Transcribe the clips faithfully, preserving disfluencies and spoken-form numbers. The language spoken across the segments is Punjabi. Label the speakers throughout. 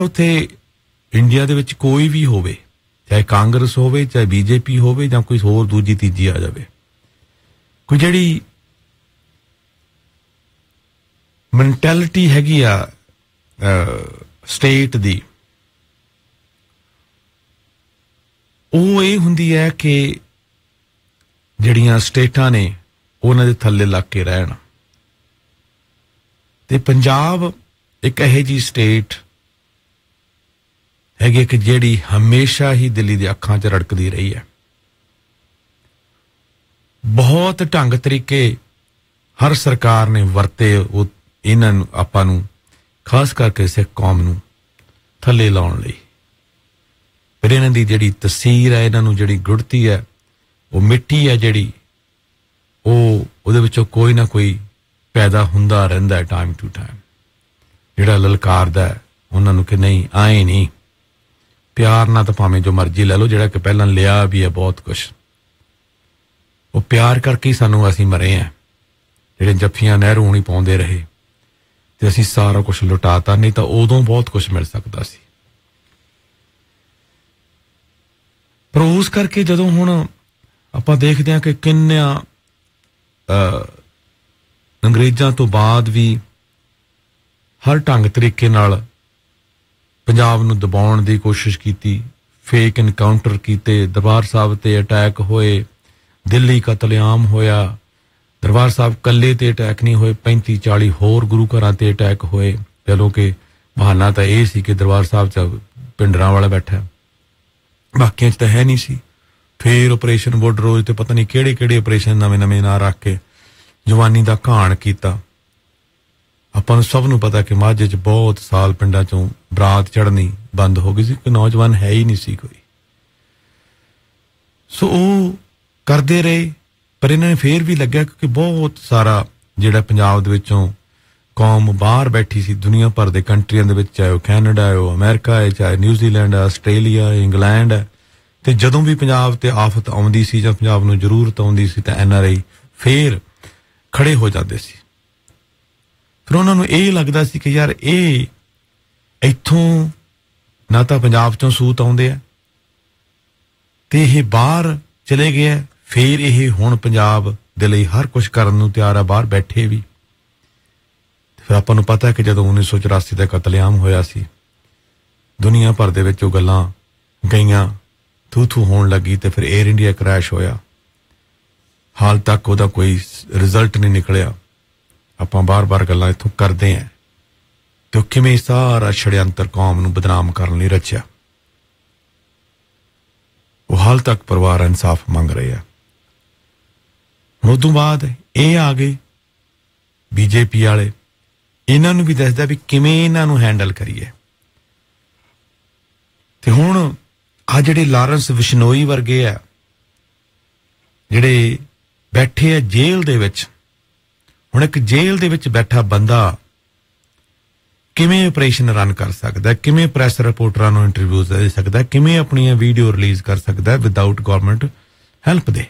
Speaker 1: ਉੱਥੇ ਇੰਡੀਆ ਦੇ ਵਿੱਚ ਕੋਈ ਵੀ ਹੋਵੇ, ਚਾਹੇ ਕਾਂਗਰਸ ਹੋਵੇ, ਚਾਹੇ ਬੀਜੇਪੀ ਹੋਵੇ, ਜਾਂ ਕੋਈ ਹੋਰ ਦੂਜੀ ਤੀਜੀ ਆ ਜਾਵੇ, ਕੋਈ ਜਿਹੜੀ ਮੈਂਟੈਲਿਟੀ ਹੈਗੀ ਆ ਸਟੇਟ ਦੀ, ਉਹ ਇਹ ਹੁੰਦੀ ਹੈ ਕਿ ਜਿਹੜੀਆਂ ਸਟੇਟਾਂ ਨੇ ਉਹਨਾਂ ਦੇ ਥੱਲੇ ਲੱਗ ਕੇ ਰਹਿਣ। ਤੇ ਪੰਜਾਬ ਇੱਕ ਇਹੋ ਜਿਹੀ ਸਟੇਟ ਹੈਗੀ ਕਿ ਜਿਹੜੀ ਹਮੇਸ਼ਾ ਹੀ ਦਿੱਲੀ ਦੀ ਅੱਖਾਂ 'ਚ ਰੜਕਦੀ ਰਹੀ ਹੈ। ਬਹੁਤ ਢੰਗ ਤਰੀਕੇ ਹਰ ਸਰਕਾਰ ਨੇ ਵਰਤੇ ਉਹ ਇਹਨਾਂ ਨੂੰ, ਆਪਾਂ ਨੂੰ, ਖਾਸ ਕਰਕੇ ਸਿੱਖ ਕੌਮ ਨੂੰ ਥੱਲੇ ਲਾਉਣ ਲਈ। ਫਿਰ ਇਹਨਾਂ ਦੀ ਜਿਹੜੀ ਤਸੀਰ ਹੈ, ਇਹਨਾਂ ਨੂੰ ਜਿਹੜੀ ਗੁੜਤੀ ਹੈ, ਉਹ ਮਿੱਟੀ ਹੈ ਜਿਹੜੀ, ਉਹ ਉਹਦੇ ਵਿੱਚੋਂ ਕੋਈ ਨਾ ਕੋਈ ਪੈਦਾ ਹੁੰਦਾ ਰਹਿੰਦਾ ਹੈ ਟਾਈਮ ਟੂ ਟਾਈਮ, ਜਿਹੜਾ ਲਲਕਾਰਦਾ ਹੈ ਉਹਨਾਂ ਨੂੰ ਕਿ ਨਹੀਂ, ਆਏ ਨਹੀਂ, ਪਿਆਰ ਨਾਲ ਤਾਂ ਭਾਵੇਂ ਜੋ ਮਰਜ਼ੀ ਲੈ ਲਓ, ਜਿਹੜਾ ਕਿ ਪਹਿਲਾਂ ਲਿਆ ਵੀ ਹੈ ਬਹੁਤ ਕੁਛ, ਉਹ ਪਿਆਰ ਕਰਕੇ ਹੀ ਸਾਨੂੰ ਅਸੀਂ ਮਰੇ ਹਾਂ, ਜਿਹੜੇ ਜੱਫੀਆਂ ਨਹਿਰੂ ਹੋਣੀ ਪਾਉਂਦੇ ਰਹੇ ਤੇ ਅਸੀਂ ਸਾਰਾ ਕੁਛ ਲੁਟਾਤਾ, ਨਹੀਂ ਤਾਂ ਉਦੋਂ ਬਹੁਤ ਕੁਛ ਮਿਲ ਸਕਦਾ ਸੀ। ਪਰ ਉਸ ਕਰਕੇ ਜਦੋਂ ਹੁਣ ਆਪਾਂ ਦੇਖਦੇ ਹਾਂ ਕਿ ਕਿੰਨਿਆਂ ਅੰਗਰੇਜ਼ਾਂ ਤੋਂ ਬਾਅਦ ਵੀ ਹਰ ਢੰਗ ਤਰੀਕੇ ਨਾਲ ਪੰਜਾਬ ਨੂੰ ਦਬਾਉਣ ਦੀ ਕੋਸ਼ਿਸ਼ ਕੀਤੀ, ਫੇਕ ਇਨਕਾਊਂਟਰ ਕੀਤੇ, ਦਰਬਾਰ ਸਾਹਿਬ ਤੇ ਅਟੈਕ ਹੋਏ, ਦਿੱਲੀ ਕਤਲੇਆਮ ਹੋਇਆ, ਦਰਬਾਰ ਸਾਹਿਬ ਕੱਲੇ ਤੇ ਅਟੈਕ ਨਹੀਂ ਹੋਏ, ਪੈਂਤੀ ਚਾਲੀ ਹੋਰ ਗੁਰੂ ਘਰਾਂ ਤੇ ਅਟੈਕ ਹੋਏ। ਚਲੋ ਕਿ ਬਹਾਨਾ ਤਾਂ ਇਹ ਸੀ ਕਿ ਦਰਬਾਰ ਸਾਹਿਬ 'ਚ ਪਿੰਡਰਾਂ ਵਾਲਾ ਬੈਠਾ, ਬਾਕੀਆਂ 'ਚ ਤਾਂ ਹੈ ਨਹੀਂ ਸੀ। ਫੇਰ ਆਪਰੇਸ਼ਨ ਬੋਡਰੋਜ ਤੇ ਪਤਾ ਨਹੀਂ ਕਿਹੜੇ ਕਿਹੜੇ ਆਪਰੇਸ਼ਨ ਨਵੇਂ ਨਵੇਂ ਨਾਂ ਰੱਖ ਕੇ ਜਵਾਨੀ ਦਾ ਘਾਣ ਕੀਤਾ। ਆਪਾਂ ਨੂੰ ਸਭ ਨੂੰ ਪਤਾ ਕਿ ਮਾਝੇ 'ਚ ਬਹੁਤ ਸਾਲ ਪਿੰਡਾਂ 'ਚੋਂ ਬਰਾਤ ਚੜ੍ਹਨੀ ਬੰਦ ਹੋ ਗਈ ਸੀ, ਕੋਈ ਨੌਜਵਾਨ ਹੈ ਹੀ ਨਹੀਂ ਸੀ ਕੋਈ। ਸੋ ਉਹ ਕਰਦੇ ਰਹੇ, ਪਰ ਇਹਨਾਂ ਨੇ ਫੇਰ ਵੀ ਲੱਗਿਆ ਕਿ ਬਹੁਤ ਸਾਰਾ ਜਿਹੜਾ ਪੰਜਾਬ ਦੇ ਵਿੱਚੋਂ ਕੌਮ ਬਾਹਰ ਬੈਠੀ ਸੀ, ਦੁਨੀਆ ਭਰ ਦੇ ਕੰਟਰੀਆਂ ਦੇ ਵਿੱਚ, ਚਾਹੇ ਉਹ ਕੈਨੇਡਾ ਹੈ, ਉਹ ਅਮਰੀਕਾ ਹੈ, ਚਾਹੇ ਨਿਊਜ਼ੀਲੈਂਡ ਹੈ, ਆਸਟ੍ਰੇਲੀਆ ਹੈ, ਇੰਗਲੈਂਡ ਹੈ, ਤੇ ਜਦੋਂ ਵੀ ਪੰਜਾਬ ਤੇ ਆਫਤ ਆਉਂਦੀ ਸੀ ਜਾਂ ਪੰਜਾਬ ਨੂੰ ਜ਼ਰੂਰਤ ਆਉਂਦੀ ਸੀ ਤਾਂ ਐਨ ਆਰ ਆਈ ਫੇਰ ਖੜੇ ਹੋ ਜਾਂਦੇ ਸੀ। ਫਿਰ ਉਹਨਾਂ ਨੂੰ ਇਹ ਲੱਗਦਾ ਸੀ ਕਿ ਯਾਰ ਇਹ ਇੱਥੋਂ ਨਾ ਤਾਂ ਪੰਜਾਬ 'ਚੋਂ ਸੂਤ ਆਉਂਦੇ ਆ ਤੇ ਇਹ ਬਾਹਰ ਚਲੇ ਗਏ ਆ, ਫੇਰ ਇਹ ਹੁਣ ਪੰਜਾਬ ਦੇ ਲਈ ਹਰ ਕੁਛ ਕਰਨ ਨੂੰ ਤਿਆਰ ਆ, ਬਾਹਰ ਬੈਠੇ ਵੀ। ਫਿਰ ਆਪਾਂ ਨੂੰ ਪਤਾ ਕਿ ਜਦੋਂ ਉੱਨੀ ਸੌ ਚੁਰਾਸੀ ਦਾ ਕਤਲੇਆਮ ਹੋਇਆ ਸੀ, ਦੁਨੀਆ ਭਰ ਦੇ ਵਿੱਚ ਉਹ ਗੱਲਾਂ ਗਈਆਂ, ਥੂ ਥੂ ਹੋਣ ਲੱਗੀ, ਤੇ ਫਿਰ ਏਅਰ ਇੰਡੀਆ ਕਰੈਸ਼ ਹੋਇਆ। ਹਾਲ ਤੱਕ ਉਹਦਾ ਕੋਈ ਰਿਜ਼ਲਟ ਨਹੀਂ ਨਿਕਲਿਆ। ਆਪਾਂ ਬਾਰ-ਬਾਰ ਗੱਲਾਂ ਇੱਥੋਂ ਕਰਦੇ ਹਾਂ ਤੇ ਉਹ ਕਿਵੇਂ ਸਾਰਾ ਛੜਯੰਤਰ ਕੌਮ ਨੂੰ ਬਦਨਾਮ ਕਰਨ ਲਈ ਰਚਿਆ। ਉਹ ਹਾਲ ਤੱਕ ਪਰਿਵਾਰ ਇਨਸਾਫ ਮੰਗ ਰਹੇ ਆ। ਹੁਣ ਉਦੋਂ ਬਾਅਦ ਇਹ ਆ ਗਏ ਬੀਜੇਪੀ ਵਾਲੇ, ਇਹਨਾਂ ਨੂੰ ਵੀ ਦੱਸਦਾ ਵੀ ਕਿਵੇਂ ਇਹਨਾਂ ਨੂੰ ਹੈਂਡਲ ਕਰੀਏ। ਤੇ ਹੁਣ ਆ ਜਿਹੜੇ ਲਾਰੈਂਸ ਬਿਸ਼ਨੋਈ ਵਰਗੇ ਆ, ਜਿਹੜੇ ਬੈਠੇ ਆ ਜੇਲ੍ਹ ਦੇ ਵਿੱਚ, ਹੁਣ ਇੱਕ ਜੇਲ੍ਹ ਦੇ ਵਿੱਚ ਬੈਠਾ ਬੰਦਾ ਕਿਵੇਂ ਆਪਰੇਸ਼ਨ ਰਨ ਕਰ ਸਕਦਾ, ਕਿਵੇਂ ਪ੍ਰੈਸ ਰਿਪੋਰਟਰਾਂ ਨੂੰ ਇੰਟਰਵਿਊ ਦੇ ਸਕਦਾ, ਕਿਵੇਂ ਆਪਣੀਆਂ ਵੀਡੀਓ ਰਿਲੀਜ਼ ਕਰ ਸਕਦਾ ਵਿਦਆਊਟ ਗਵਰਨਮੈਂਟ ਹੈਲਪ ਦੇ।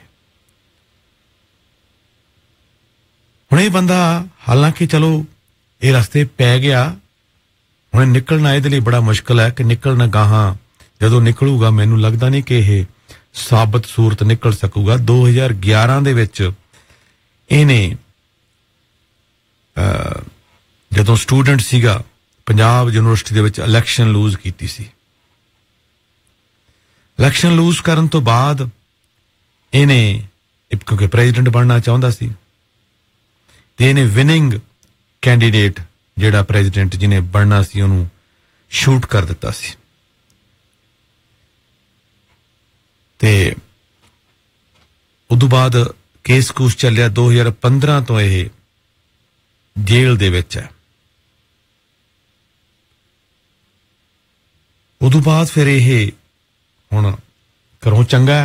Speaker 1: ਹੁਣ ਇਹ ਬੰਦਾ ਹਾਲਾਂਕਿ ਚਲੋ ਇਹ ਰਸਤੇ ਪੈ ਗਿਆ, ਹੁਣ ਨਿਕਲਣਾ ਇਹਦੇ ਲਈ ਬੜਾ ਮੁਸ਼ਕਿਲ ਹੈ ਕਿ ਨਿਕਲਣਾ ਗਾਹਾਂ ਜਦੋਂ ਨਿਕਲੂਗਾ, ਮੈਨੂੰ ਲੱਗਦਾ ਨਹੀਂ ਕਿ ਇਹ ਸਾਬਤ ਸੂਰਤ ਨਿਕਲ ਸਕੂਗਾ। ਦੋ ਹਜ਼ਾਰ ਗਿਆਰਾਂ ਦੇ ਵਿੱਚ ਇਹਨੇ ਜਦੋਂ ਸਟੂਡੈਂਟ ਸੀਗਾ ਪੰਜਾਬ ਯੂਨੀਵਰਸਿਟੀ ਦੇ ਵਿੱਚ ਇਲੈਕਸ਼ਨ ਲੂਜ਼ ਕੀਤੀ ਸੀ। ਇਲੈਕਸ਼ਨ ਲੂਜ਼ ਕਰਨ ਤੋਂ ਬਾਅਦ ਇਹਨੇ, ਕਿਉਂਕਿ ਪ੍ਰੈਜ਼ੀਡੈਂਟ ਬਣਨਾ ਚਾਹੁੰਦਾ ਸੀ, ਤੇ ਇਹਨੇ ਵਿਨਿੰਗ ਕੈਂਡੀਡੇਟ ਜਿਹੜਾ ਪ੍ਰੈਜ਼ੀਡੈਂਟ ਜਿਹਨੇ ਬਣਨਾ ਸੀ ਉਹਨੂੰ ਸ਼ੂਟ ਕਰ ਦਿੱਤਾ ਸੀ। ਤੇ ਉਦੋਂ ਬਾਅਦ ਕੇਸ ਕੂਸ ਚੱਲਿਆ। ਦੋ ਹਜ਼ਾਰ ਪੰਦਰਾਂ ਤੋਂ ਇਹ ਜੇਲ੍ਹ ਦੇ ਵਿੱਚ ਹੈ। ਉਦੋਂ ਬਾਅਦ ਫਿਰ ਇਹ ਹੁਣ ਘਰੋਂ ਚੰਗਾ,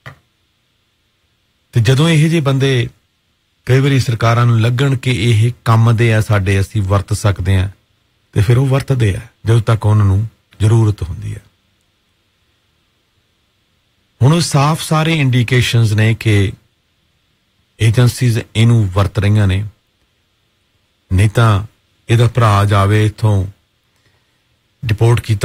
Speaker 1: ਤੇ ਜਦੋਂ ਇਹੋ ਜਿਹੇ ਬੰਦੇ ਕਈ ਵਾਰੀ ਸਰਕਾਰਾਂ ਨੂੰ ਲੱਗਣ ਕਿ ਇਹ ਕੰਮ ਦੇ ਆ ਸਾਡੇ, ਅਸੀਂ ਵਰਤ ਸਕਦੇ ਹਾਂ, ਤੇ ਫਿਰ ਉਹ ਵਰਤਦੇ ਆ ਜਦੋਂ ਤੱਕ ਉਹਨਾਂ ਨੂੰ ਜ਼ਰੂਰਤ ਹੁੰਦੀ ਹੈ। ਹੁਣ ਉਹ ਸਾਫ਼ ਸਾਰੇ ਇੰਡੀਕੇਸ਼ਨਸ ਨੇ ਕਿ ਏਜੰਸੀਜ਼ ਇਹਨੂੰ ਵਰਤ ਰਹੀਆਂ ਨੇ, ਨਹੀਂ ਤਾਂ ਇਹਦਾ ਭਰਾ ਜਾਵੇ ਇੱਥੋਂ ਡਿਪੋਰਟ ਕੀਤਾ